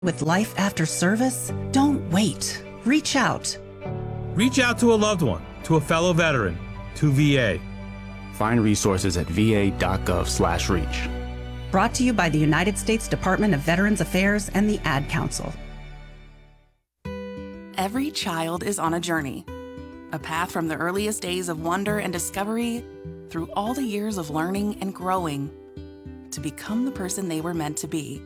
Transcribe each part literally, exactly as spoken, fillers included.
With life after service? Don't wait. Reach out. Reach out to a loved one, to a fellow veteran, to V A. Find resources at va.gov slash reach. Brought to you by the United States Department of Veterans Affairs and the Ad Council. Every child is on a journey. A path from the earliest days of wonder and discovery through all the years of learning and growing to become the person they were meant to be.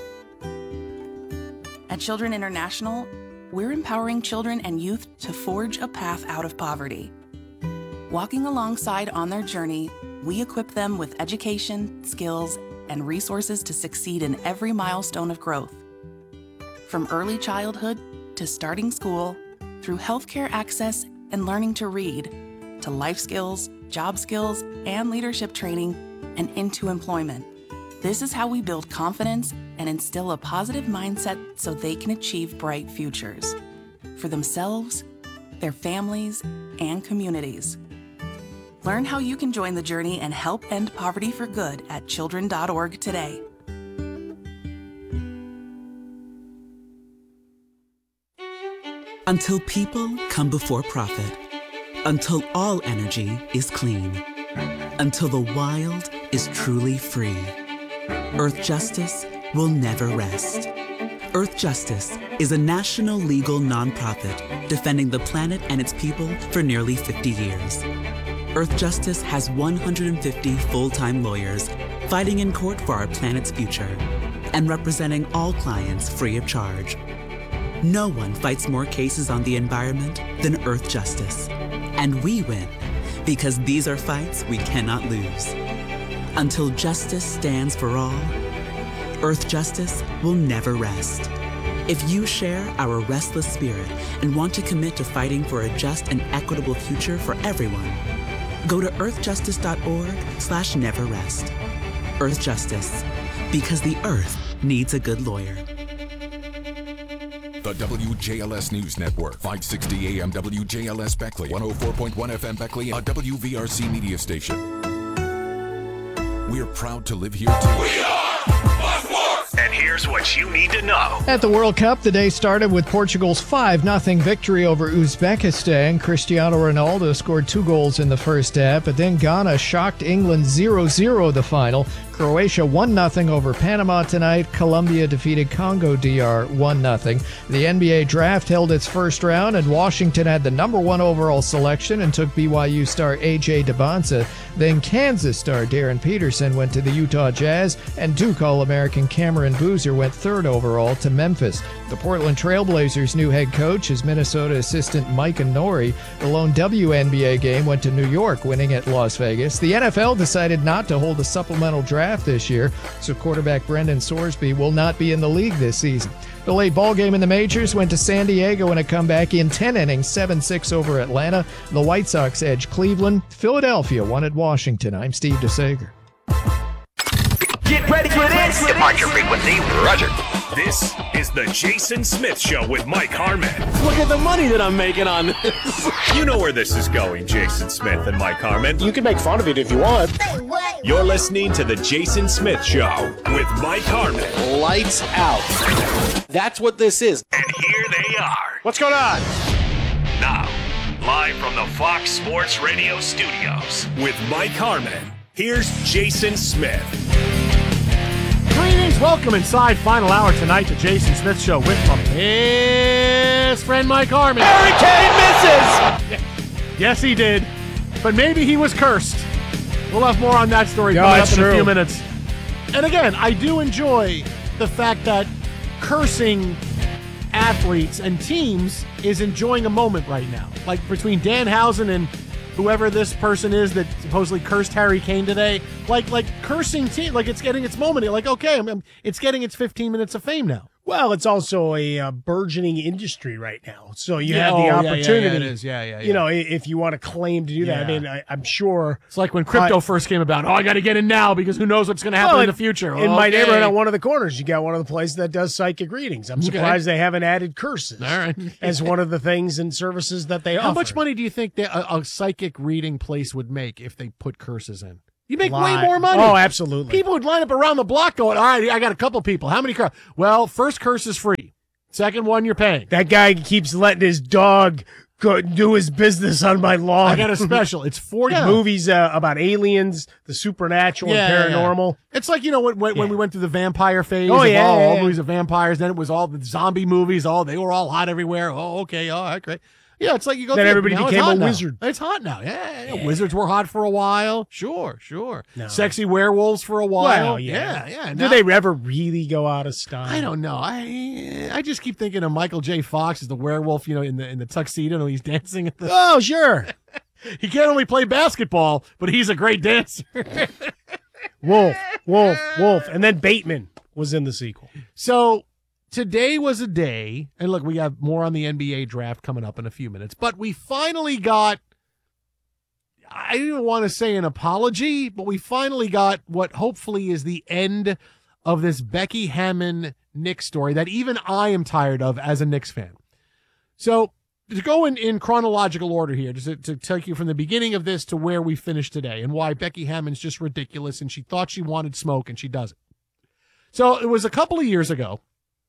At Children International, we're empowering children and youth to forge a path out of poverty. Walking alongside on their journey, we equip them with education, skills, and resources to succeed in every milestone of growth. From early childhood to starting school, through healthcare access and learning to read, to life skills, job skills, and leadership training, and into employment. This is how we build confidence and instill a positive mindset so they can achieve bright futures for themselves, their families, and communities. Learn how you can join the journey and help end poverty for good at children dot org today. Until people come before profit. Until all energy is clean. Until the wild is truly free. Earth Justice will never rest. Earth Justice is a national legal nonprofit defending the planet and its people for nearly fifty years. Earth Justice has one hundred fifty full-time lawyers fighting in court for our planet's future and representing all clients free of charge. No one fights more cases on the environment than Earth Justice. And we win because these are fights we cannot lose. Until justice stands for all, Earth Justice will never rest. If you share our restless spirit and want to commit to fighting for a just and equitable future for everyone, go to earthjustice.org slash never rest. Earth Justice, because the earth needs a good lawyer. The W J L S News Network, five sixty A M W J L S Beckley, one oh four point one F M Beckley, a W V R C media station. We're proud to live here too. We are Black Sports! And here's what you need to know. At the World Cup, the day started with Portugal's five nothing victory over Uzbekistan. Cristiano Ronaldo scored two goals in the first half, but then Ghana shocked England zero zero the final. Croatia one nothing over Panama tonight. Colombia defeated Congo D R one nothing. The N B A draft held its first round, and Washington had the number one overall selection and took B Y U star A J DeBonsa. Then Kansas star Darren Peterson went to the Utah Jazz, and Duke All-American Cameron Boozer went third overall to Memphis. The Portland Trailblazers' new head coach is Minnesota assistant Mike Nori. The lone W N B A game went to New York, winning at Las Vegas. The N F L decided not to hold a supplemental draft this year, so quarterback Brendan Sorsby will not be in the league this season. The late ball game in the majors went to San Diego in a comeback in ten innings, seven six over Atlanta. The White Sox edged Cleveland. Philadelphia won at Washington. I'm Steve DeSager. Get ready for this! Departure frequency, roger. This is the Jason Smith Show with Mike Harmon. Look at the money that I'm making on this. You know where this is going, Jason Smith and Mike Harmon. You can make fun of it if you want. You're listening to the Jason Smith Show with Mike Harmon. Lights out. That's what this is. And here they are. What's going on? Now, live from the Fox Sports Radio studios with Mike Harmon, here's Jason Smith. Greetings, welcome inside final hour tonight, the Jason Smith Show with my best friend Mike Harmon. Hurricane misses! Yes, he did, but maybe he was cursed. We'll have more on that story No, coming up in true. a few minutes. And again, I do enjoy the fact that cursing athletes and teams is enjoying a moment right now. Like between Danhausen and whoever this person is that supposedly cursed Harry Kane today, like like cursing team, like it's getting its moment. You're like, okay, I'm, I'm, it's getting its fifteen minutes of fame now. Well, it's also a uh, burgeoning industry right now, so you Yeah, have oh, the yeah, yeah, opportunity. yeah, it is. Yeah, yeah, yeah. You know, i- if you want to claim to do that, I Yeah. mean, I, I'm sure It's like when crypto Uh, first came about. Oh, I got to get in now because who knows what's going to happen Well, in the future. In my Okay. neighborhood, on one of the corners, you got one of the places that does psychic readings. I'm Okay. surprised they haven't added curses All right. as one of the things and services that they How offer. much money do you think that a, a psychic reading place would make if they put curses in? You make Lot. way more money. Oh, absolutely. People would line up around the block going, all right, I got a couple people. How many cars? Well, first curse is free. Second one, you're paying. That guy keeps letting his dog go do his business on my lawn. I got a special. It's forty yeah. movies uh, about aliens, the supernatural, yeah, and paranormal. Yeah. It's like, you know, when, when, yeah. when we went through the vampire phase oh, of yeah, all, yeah, all yeah. movies of vampires, then it was all the zombie movies. Oh, they were all hot everywhere. Oh, okay. All right, great. Yeah, it's like you go then through everybody now became it's hot a now. wizard. It's hot now. Yeah, yeah, yeah. Wizards were hot for a while. Sure, sure. No. Sexy werewolves for a while. Well, yeah, yeah. yeah. Do now, they ever really go out of style? I don't know. I I just keep thinking of Michael J. Fox as the werewolf, you know, in the in the tuxedo and he's dancing at the. Oh, sure. He can't only play basketball, but he's a great dancer. Wolf, Wolf, Wolf, and then Bateman was in the sequel. So. Today was a day, and look, we have more on the N B A draft coming up in a few minutes, but we finally got, I didn't want to say an apology, but we finally got what hopefully is the end of this Becky Hammon Knicks story that even I am tired of as a Knicks fan. So to go in, in chronological order here, just to, to take you from the beginning of this to where we finished today and why Becky Hammon's just ridiculous and she thought she wanted smoke and she doesn't. So it was a couple of years ago.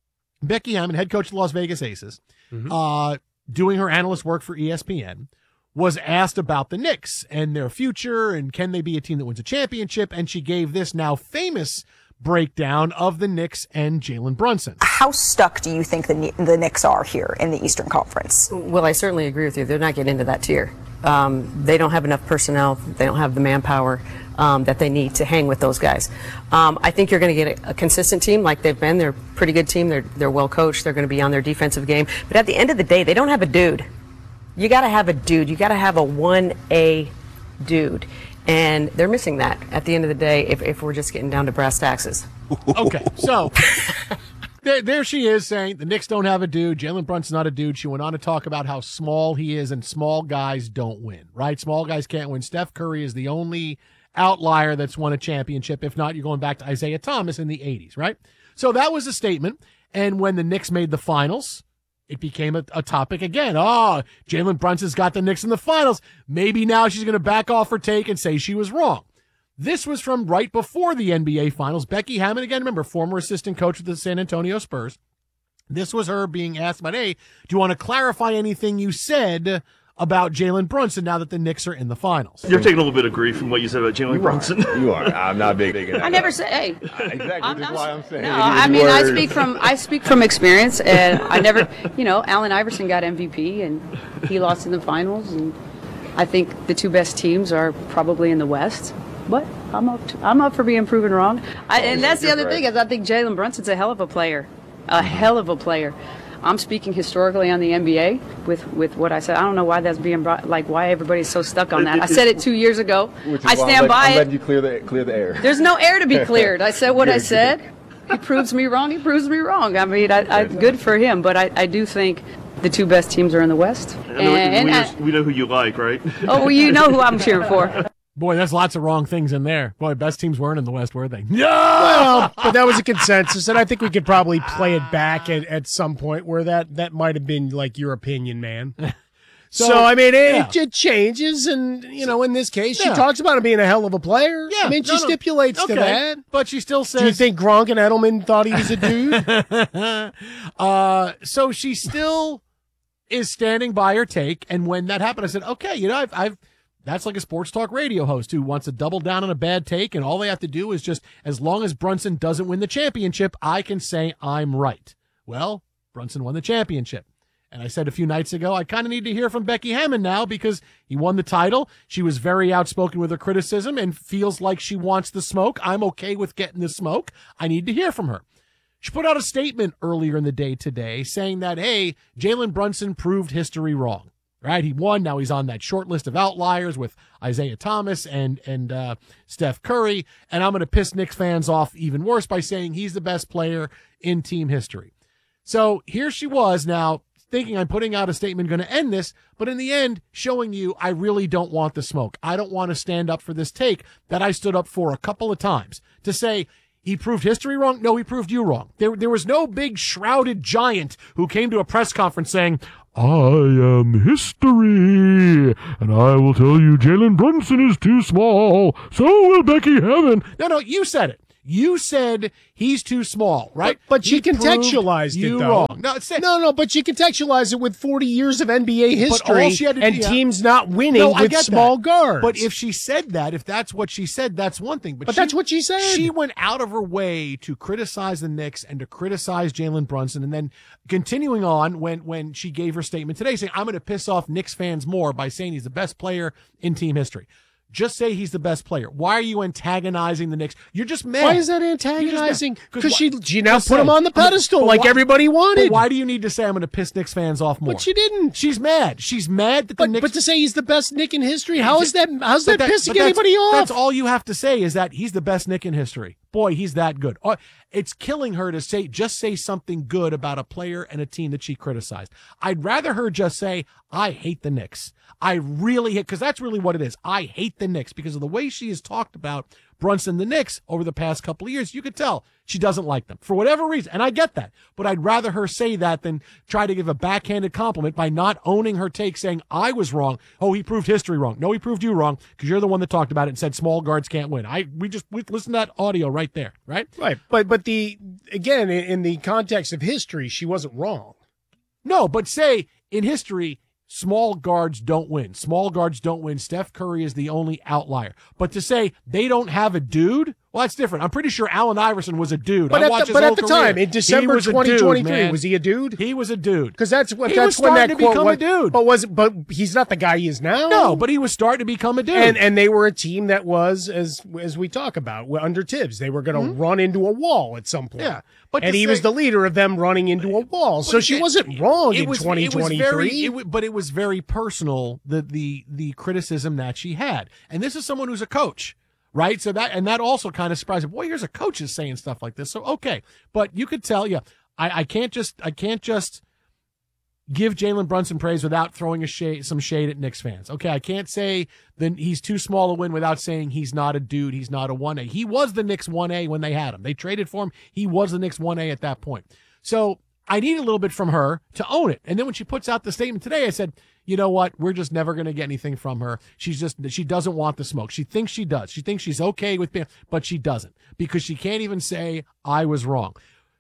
Becky Hammon, head coach of the Las Vegas Aces, mm-hmm. uh, doing her analyst work for E S P N, was asked about the Knicks and their future and can they be a team that wins a championship, and she gave this now famous breakdown of the Knicks and Jalen Brunson. How stuck do you think the, the Knicks are here in the Eastern Conference? Well, I certainly agree with you. They're not getting into that tier. Um, they don't have enough personnel. They don't have the manpower um, that they need to hang with those guys. Um, I think you're going to get a, a consistent team like they've been. They're a pretty good team. They're, they're well coached. They're going to be on their defensive game. But at the end of the day, they don't have a dude. You got to have a dude. You got to have a one A dude. And they're missing that at the end of the day if, if we're just getting down to brass taxes. Okay, so there, there she is saying the Knicks don't have a dude. Jalen Brunson's not a dude. She went on to talk about how small he is and small guys don't win, right? Small guys can't win. Steph Curry is the only outlier that's won a championship. If not, you're going back to Isaiah Thomas in the eighties, right? So that was a statement. And when the Knicks made the finals, it became a, a topic again. Oh, Jalen Brunson's got the Knicks in the finals. Maybe now she's going to back off her take and say she was wrong. This was from right before the N B A Finals. Becky Hammon, again, remember, former assistant coach of the San Antonio Spurs. This was her being asked about, hey, do you want to clarify anything you said about Jalen Brunson now that the Knicks are in the finals? You're taking a little bit of grief from what you said about Jalen Brunson. You are. I'm not big. big I never say. Hey, exactly. I'm That's not, why I'm saying. No, I mean words. I speak from I speak from experience, and I never, you know, Allen Iverson got M V P and he lost in the finals, and I think the two best teams are probably in the West. But I'm up. To, I'm up for being proven wrong. I, and that's the other right. thing is I think Jalen Brunson's a hell of a player, a hell of a player. I'm speaking historically on the N B A with, with what I said. I don't know why that's being brought, like why everybody's so stuck on that. I said it two years ago. I stand by it. I'm letting you clear the clear the air. There's no air to be cleared. I said what I said. He proves me wrong. He proves me wrong. I mean, I, I, good for him. But I, I do think the two best teams are in the West. And, and, we, and, we know who you like, right? Oh, well, you know who I'm cheering for. Boy, there's lots of wrong things in there. Boy, best teams weren't in the West, were they? No! Well, but that was a consensus, and I think we could probably play it back at, at some point where that, that might have been like your opinion, man. So, so I mean, it, yeah. it changes, and, you know, in this case, she yeah. talks about him being a hell of a player. Yeah. I mean, she no, no. stipulates okay. to that. But she still says... Do you think Gronk and Edelman thought he was a dude? uh, so she still is standing by her take, and when that happened, I said, okay, you know, I've... I've That's like a sports talk radio host who wants to double down on a bad take, and all they have to do is just, as long as Brunson doesn't win the championship, I can say I'm right. Well, Brunson won the championship. And I said a few nights ago, I kind of need to hear from Becky Hammon now because he won the title. She was very outspoken with her criticism and feels like she wants the smoke. I'm okay with getting the smoke. I need to hear from her. She put out a statement earlier in the day today saying that, hey, Jalen Brunson proved history wrong. Right, he won. Now he's on that short list of outliers with Isaiah Thomas and and uh, Steph Curry. And I'm going to piss Knicks fans off even worse by saying he's the best player in team history. So here she was now thinking I'm putting out a statement going to end this, but in the end showing you I really don't want the smoke. I don't want to stand up for this take that I stood up for a couple of times to say he proved history wrong. No, he proved you wrong. There, there was no big shrouded giant who came to a press conference saying, I am history, and I will tell you Jalen Brunson is too small, so will Becky Hammon. No, no, you said it. You said he's too small, right? But, but she He proved contextualized it, you though. wrong. No, it's, no, no, but she contextualized it with forty years of N B A But all history she had to do- and yeah. teams not winning No, I with get small that. guards. But if she said that, if that's what she said, that's one thing. But, But she- that's what she said. She went out of her way to criticize the Knicks and to criticize Jalen Brunson, and then continuing on when when she gave her statement today, saying, "I'm going to piss off Knicks fans more by saying he's the best player in team history." Just say he's the best player. Why are you antagonizing the Knicks? You're just mad. Why is that antagonizing? Because she, why- she now just put say- him on the I mean, pedestal but like why- everybody wanted. But why do you need to say I'm going to piss Knicks fans off more? But she didn't. She's mad. She's mad that the But, Knicks. but to say he's the best Knick in history, how is that? How's that, But pissing but that's- anybody off? That's all you have to say is that he's the best Knick in history. Boy, he's that good. Uh, It's killing her to say just say something good about a player and a team that she criticized. I'd rather her just say, "I hate the Knicks. I really hate," because that's really what it is. I hate the Knicks because of the way she has talked about Brunson and the Knicks over the past couple of years. You could tell she doesn't like them for whatever reason, and I get that. But I'd rather her say that than try to give a backhanded compliment by not owning her take, saying, "I was wrong. Oh, he proved history wrong." No, he proved you wrong because you're the one that talked about it and said small guards can't win. I we just we listened to that audio right there, right? Right, but but the again in, in the context of history, she wasn't wrong. No, but say in history, small guards don't win. Small guards don't win. Steph Curry is the only outlier. But to say they don't have a dude, well, that's different. I'm pretty sure Allen Iverson was a dude. But I at watched the, his but whole at the career. time, in He December was a twenty twenty-three, dude, man. was he a dude? He was a dude. Because that's what He that's was when that starting to quote become was, a dude. But was but he's not the guy he is now. No, but he was starting to become a dude. And and they were a team that was, as as we talk about under Tibbs, they were going to Mhm. run into a wall at some point. Yeah, but and to he say- was the leader of them running into a wall. So she wasn't wrong It in was- twenty it was very- twenty-three. it wa- but it was very personal, the the the criticism that she had. And this is someone who's a coach, right? So that and that also kind of surprised me. Boy, here's a coach is saying stuff like this. So okay, but you could tell, yeah, I, I can't just I can't just give Jalen Brunson praise without throwing a shade, some shade at Knicks fans. Okay, I can't say that he's too small to win without saying he's not a dude, he's not a one A. He was the Knicks one A when they had him. They traded for him. He was the Knicks one A at that point. So I need a little bit from her to own it. And then when she puts out the statement today, I said, you know what? We're just never going to get anything from her. She's just, she doesn't want the smoke. She thinks she does. She thinks she's okay with being, but she doesn't because she can't even say, I was wrong.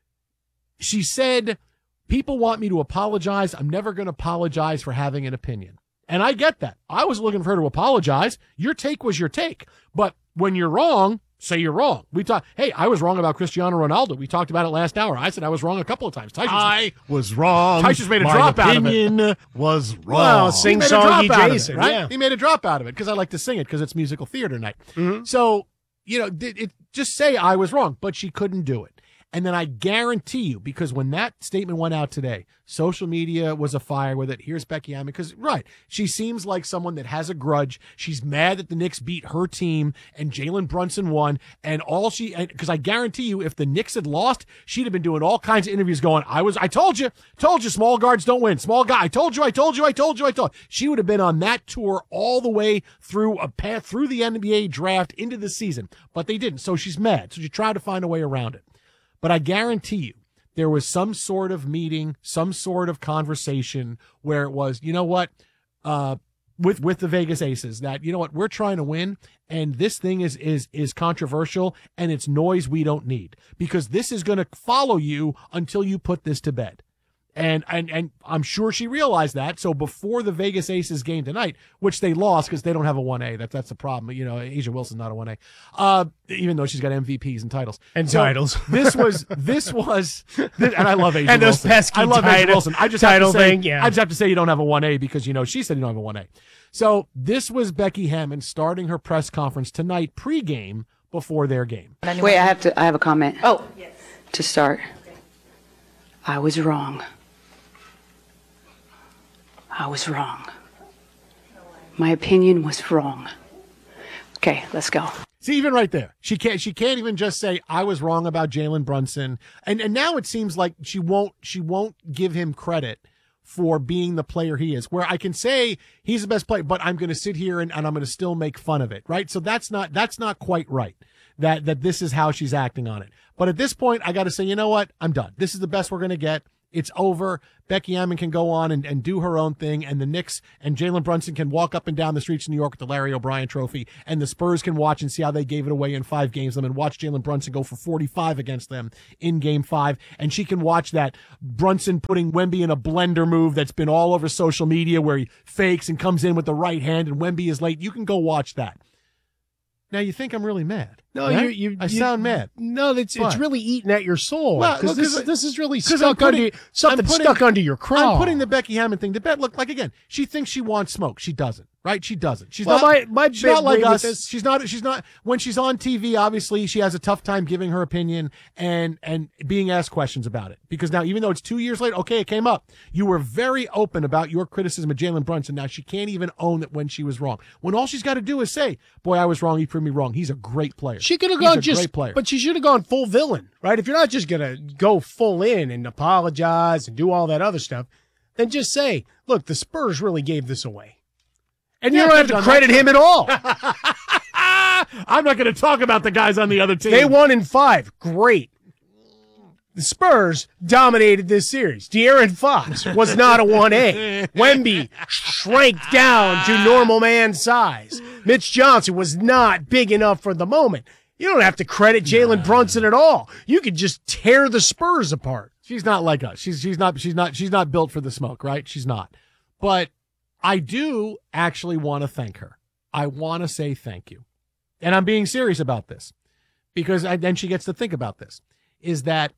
She said, people want me to apologize. I'm never going to apologize for having an opinion. And I get that. I was looking for her to apologize. Your take was your take. But when you're wrong, say you're wrong. We talked, hey, I was wrong about Cristiano Ronaldo. We talked about it last hour. I said I was wrong a couple of times. Tyson's, I was wrong. Tyson's made a My drop out of it. opinion was wrong. Well, He made a sing-songy drop out of it, Jason, right? yeah. He made a drop out of it because I like to sing it because it's musical theater night. Mm-hmm. So, you know, it, it, just say I was wrong, but she couldn't do it. And then I guarantee you, because when that statement went out today, social media was afire with it. Here's Becky Hammon. Because, right, she seems like someone that has a grudge. She's mad that the Knicks beat her team and Jalen Brunson won. And all she, because I guarantee you, if the Knicks had lost, she'd have been doing all kinds of interviews going, I was, I told you, told you, small guards don't win. Small guy, I told you, I told you, I told you, I told you. She would have been on that tour all the way through a path, through the N B A draft into the season. But they didn't. So she's mad. So she tried to find a way around it. But I guarantee you, there was some sort of meeting, some sort of conversation where it was, you know what, uh, with with the Vegas Aces, that, you know what, we're trying to win, and this thing is is is controversial, and it's noise we don't need, because this is going to follow you until you put this to bed. And, and and I'm sure she realized that. So before the Vegas Aces game tonight, which they lost because they don't have a one A, that, that's the problem. You know, Asia Wilson's not a one A, uh, even though she's got M V Ps and titles. And So titles. This was, this was, this, and I love Asia And those Wilson. pesky I love Asia title- Wilson. I just title have to say, thing, yeah. I just have to say you don't have a one A because, you know, she said you don't have a one A. So this was Becky Hammon starting her press conference tonight pregame before their game. Wait, I have to. I have a comment. Oh, yes. To start, I was wrong. I was wrong. My opinion was wrong. Okay, let's go. See, even right there, she can't. She can't even just say I was wrong about Jalen Brunson, and and now it seems like she won't. She won't give him credit for being the player he is. Where I can say he's the best player, but I'm going to sit here and, and I'm going to still make fun of it, right? So that's not that's not quite right. That that this is how she's acting on it. But at this point, I got to say, you know what? I'm done. This is the best we're going to get. It's over. Becky Hammon can go on and, and do her own thing, and the Knicks and Jalen Brunson can walk up and down the streets of New York with the Larry O'Brien Trophy, and the Spurs can watch and see how they gave it away in five games, them and watch Jalen Brunson go for forty-five against them in game five, and she can watch that Brunson putting Wemby in a blender move that's been all over social media where he fakes and comes in with the right hand and Wemby is late. You can go watch that. Now, you think I'm really mad. No, right? you, you. I you, sound mad. No, it's What? it's really eating at your soul. Well, Because look, this, 'cause I- this is really 'cause stuck I'm putting- under something I'm putting- stuck under your craw. I'm putting the Becky Hammon thing to bed. Look, like again, she thinks she wants smoke. She doesn't, right? She doesn't. She's Well, not. my- my she's big not like thing with us. this- She's not. She's not. When she's on T V, obviously, she has a tough time giving her opinion and and being asked questions about it. Because now, even though it's two years later, okay, it came up. You were very open about your criticism of Jalen Brunson. Now she can't even own that when she was wrong. When all she's got to do is say, "Boy, I was wrong. He proved me wrong. He's a great player." She could have He's gone a just, great player. but she should have gone full villain, right? If you're not just gonna go full in and apologize and do all that other stuff, then just say, "Look, the Spurs really gave this away," and Yeah, you don't have they've to done credit that. him at all. I'm not going to talk about the guys on the other team. They won in five. Great. The Spurs dominated this series. De'Aaron Fox was not a one A. Wemby shrank down to normal man size. Mitch Johnson was not big enough for the moment. You don't have to credit Jalen Brunson at all. You could just tear the Spurs apart. She's not like us. She's she's not she's not she's not built for the smoke, right? She's not. But I do actually want to thank her. I want to say thank you. And I'm being serious about this because I, then she gets to think about this, is that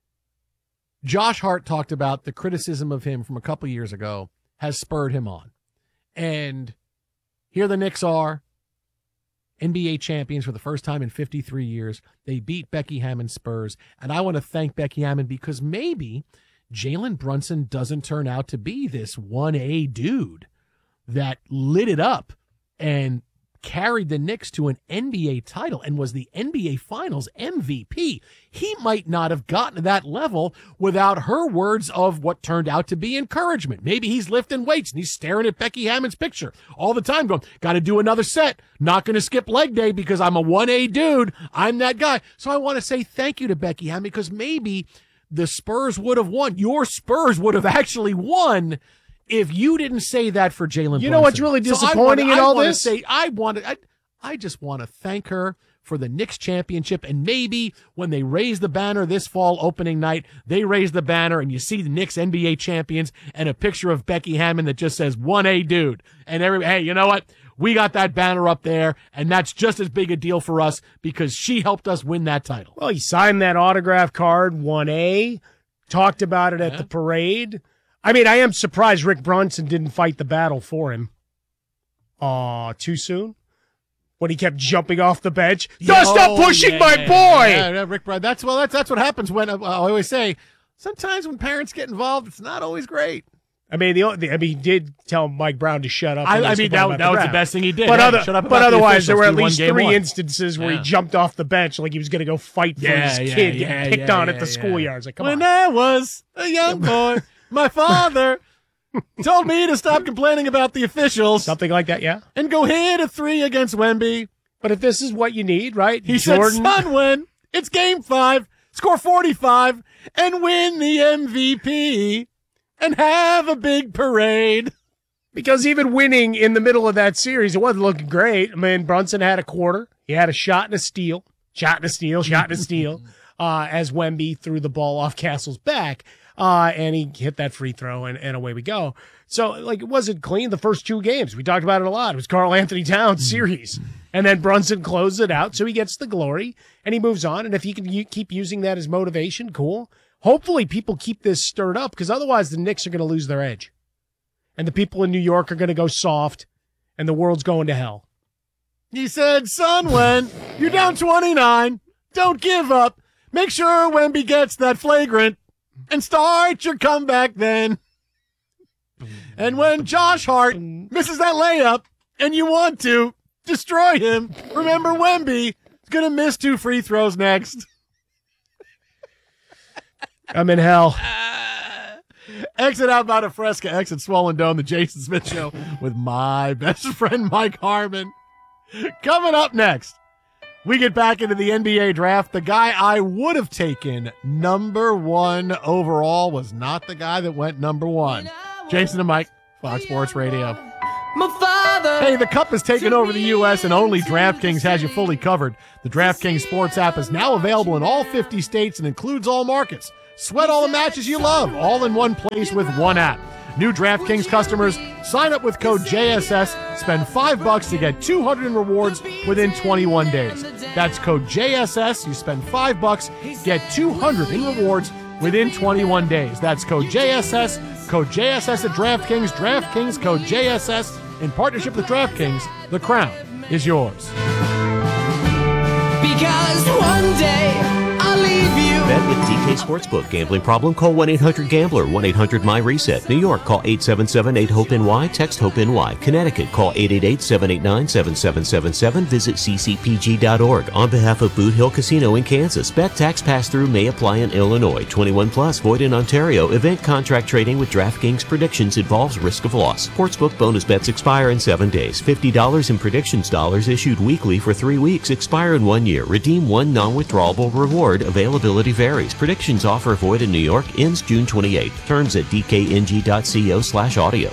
Josh Hart talked about the criticism of him from a couple years ago has spurred him on. And here the Knicks are, N B A champions for the first time in fifty-three years. They beat Becky Hammon's Spurs. And I want to thank Becky Hammon because maybe Jalen Brunson doesn't turn out to be this one A dude that lit it up and carried the Knicks to an N B A title and was the N B A Finals M V P. He might not have gotten to that level without her words of what turned out to be encouragement. Maybe he's lifting weights and he's staring at Becky Hammon's picture all the time going, got to do another set. Not going to skip leg day because I'm a one A dude. I'm that guy. So I want to say thank you to Becky Hammon because maybe the Spurs would have won. Your Spurs would have actually won if you didn't say that for Jalen You know what's really So I disappointing wanna- in I all wanna this? Say, I want to, I, I just want to thank her for the Knicks championship. And maybe when they raise the banner this fall opening night, they raise the banner and you see the Knicks N B A champions and a picture of Becky Hammon that just says one A dude. And every, hey, you know what? We got that banner up there, and that's just as big a deal for us because she helped us win that title. Well, he signed that autograph card, one A, talked about it at Yeah. the parade. I mean, I am surprised Rick Brunson didn't fight the battle for him. Aw, too soon? When he kept jumping off the bench. Don't stop pushing yeah, my yeah, boy! Yeah, yeah, Rick Brunson. That's, well, that's, that's what happens when, uh, I always say, sometimes when parents get involved, it's not always great. I mean, the, the I mean, he did tell Mike Brown to shut up. I- and I ask mean, about that- the that was the draft. best thing he did. But, Hey, other, shut up but about the otherwise, there were at officials. We won least game three one. instances where Yeah. he jumped off the bench like he was going to go fight for Yeah, his yeah, kid, yeah, getting picked yeah, on yeah, at the yeah. schoolyards. Like, come when on. I was a young boy, my father told me to stop complaining about the officials. Something like that, yeah. And go hit a three against Wemby. But if this is what you need, right? He Jordan, said, son, win. It's game five. Score forty-five and win the M V P and have a big parade. Because even winning in the middle of that series, it wasn't looking great. I mean, Brunson had a quarter. He had a shot and a steal. Shot and a steal, shot and a steal, uh, as Wemby threw the ball off Castle's back. Uh, and he hit that free throw, and, and away we go. So, like, it wasn't clean the first two games. We talked about it a lot. It was Karl Anthony Towns' series. And then Brunson closed it out, so he gets the glory, and he moves on. And if he can u- keep using that as motivation, cool. Hopefully people keep this stirred up, because otherwise the Knicks are going to lose their edge. And the people in New York are going to go soft, and the world's going to hell. He said, son, when you're down twenty-nine, don't give up. Make sure Wemby gets that flagrant and start your comeback then. And when Josh Hart misses that layup and you want to destroy him, remember Wemby is going to miss two free throws next. I'm in hell. Exit out by the Fresca, exit Swollen Dome, the Jason Smith Show with my best friend Mike Harmon. Coming up next, We get back into the N B A draft. The guy I would have taken number one overall was not the guy that went number one. Jason and Mike, Fox Sports Radio. My father. Hey, the Cup has taken over the U S and only DraftKings has you fully covered. The DraftKings Sports app is now available in all fifty states and includes all markets. Sweat all the matches you love, all in one place with one app. New DraftKings customers, sign up with code J S S, spend five bucks to get two hundred in rewards within twenty-one days. That's code J S S. You spend five bucks, get two hundred in rewards within twenty-one days. That's code J S S. Code J S S at DraftKings. DraftKings code J S S in partnership with DraftKings. The crown is yours. Because one day I'll leave you. Bet with D K Sportsbook. Gambling problem? Call one eight hundred gambler. one eight hundred my reset. New York, call eight seven seven eight hope N Y. Text HOPE N Y. Connecticut, call eight eight eight seven eight nine seven seven seven seven. Visit c c p g dot org. On behalf of Boot Hill Casino in Kansas, bet tax pass-through may apply in Illinois. twenty-one plus, void in Ontario. Event contract trading with DraftKings predictions involves risk of loss. Sportsbook bonus bets expire in seven days. fifty dollars in predictions dollars issued weekly for three weeks. Expire in one year. Redeem one non-withdrawable reward. Availability varies. Predictions offer void in New York. Ends June twenty-eighth. Terms at d k n g dot co slash audio.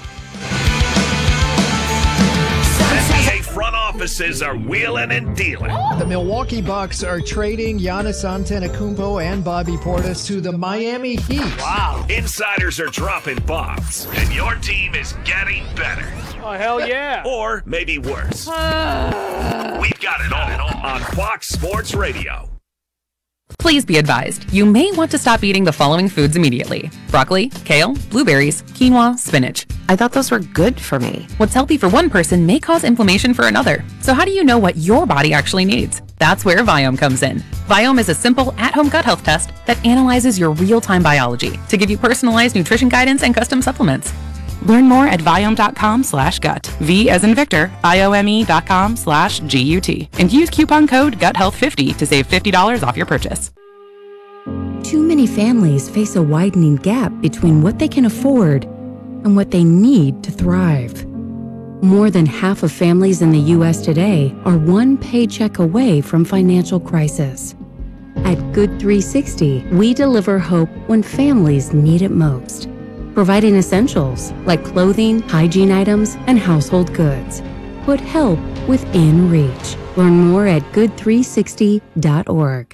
N B A front offices are wheeling and dealing. The Milwaukee Bucks are trading Giannis Antetokounmpo and Bobby Portis to the Miami Heat. Wow. Insiders are dropping bombs, and your team is getting better. Oh, hell yeah. Or maybe worse. We've got it all on Fox Sports Radio. Please be advised, you may want to stop eating the following foods immediately. Broccoli, kale, blueberries, quinoa, spinach. I thought those were good for me. What's healthy for one person may cause inflammation for another. So how do you know what your body actually needs? That's where Viome comes in. Viome is a simple at-home gut health test that analyzes your real-time biology to give you personalized nutrition guidance and custom supplements. Learn more at Viome.com slash gut. V as in Victor, I O M E dot com slash G U T. And use coupon code gut health fifty to save fifty dollars off your purchase. Too many families face a widening gap between what they can afford and what they need to thrive. More than half of families in the U S today are one paycheck away from financial crisis. At Good three sixty, we deliver hope when families need it most, providing essentials like clothing, hygiene items, and household goods. Put help within reach. Learn more at good three sixty dot org.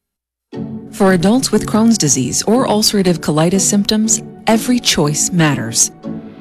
For adults with Crohn's disease or ulcerative colitis symptoms, every choice matters.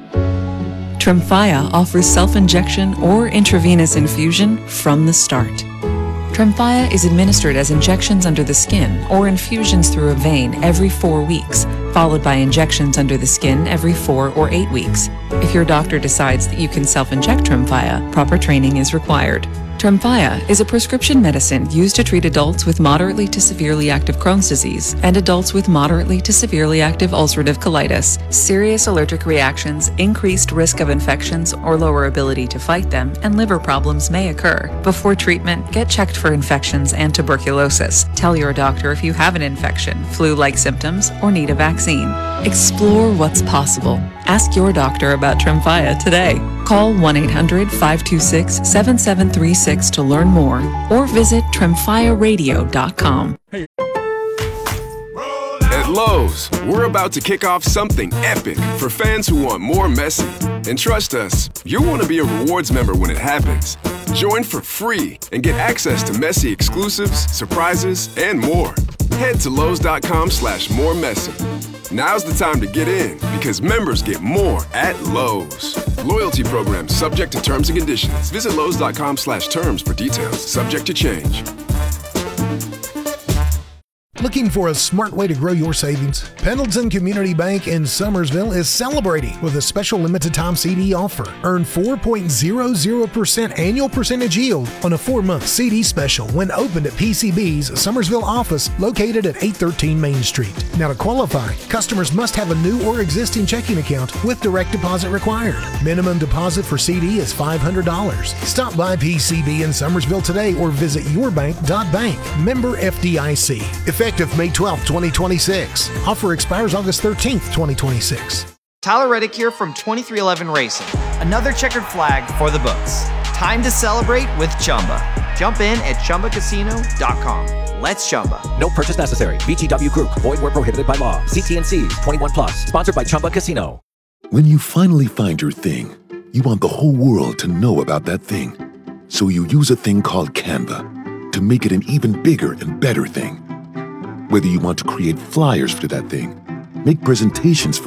Tremfya offers self-injection or intravenous infusion from the start. Tremfya is administered as injections under the skin or infusions through a vein every four weeks, followed by injections under the skin every four or eight weeks. If your doctor decides that you can self-inject Tremfya, proper training is required. Tremfya is a prescription medicine used to treat adults with moderately to severely active Crohn's disease and adults with moderately to severely active ulcerative colitis. Serious allergic reactions, increased risk of infections or lower ability to fight them, and liver problems may occur. Before treatment, get checked for infections and tuberculosis. Tell your doctor if you have an infection, flu-like symptoms, or need a vaccine. Explore what's possible. Ask your doctor about Tremfya today. Call one eight hundred five two six seven seven three six to learn more or visit tremfya radio dot com. At Lowe's, we're about to kick off something epic for fans who want more Messi. And trust us, you'll want to be a rewards member when it happens. Join for free and get access to Messi exclusives, surprises, and more. Head to Lowe's.com slash more Messi. Now's the time to get in because members get more at Lowe's. Loyalty program subject to terms and conditions. Visit Lowe's.com slash terms for details. Subject to change. Looking for a smart way to grow your savings? Pendleton Community Bank in Summersville is celebrating with a special limited time C D offer. Earn four point zero zero percent annual percentage yield on a four-month C D special when opened at P C B's Summersville office located at eight thirteen Main Street. Now to qualify, customers must have a new or existing checking account with direct deposit required. Minimum deposit for C D is five hundred dollars. Stop by P C B in Summersville today or visit your bank dot bank. Member F D I C. Effective May twelfth, twenty twenty-six. Offer expires August thirteenth, twenty twenty-six. Tyler Reddick here from twenty-three eleven Racing. Another checkered flag for the books. Time to celebrate with Chumba. Jump in at chumba casino dot com. Let's chumba. No purchase necessary. V G W Group. Void where prohibited by law. See T N Cs. twenty-one plus. Sponsored by Chumba Casino. When you finally find your thing, you want the whole world to know about that thing. So you use a thing called Canva to make it an even bigger and better thing. Whether you want to create flyers for that thing, make presentations for